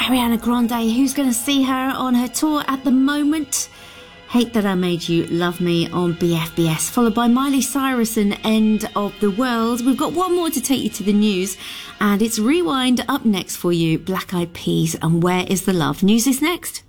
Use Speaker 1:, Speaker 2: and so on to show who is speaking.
Speaker 1: Ariana Grande, who's going to see her on her tour at the moment. Hate That I Made You Love Me on BFBS, followed by Miley Cyrus and End of the World. We've got one more to take you to the news, and it's Rewind up next for you. Black Eyed Peas and Where Is the Love? News is next.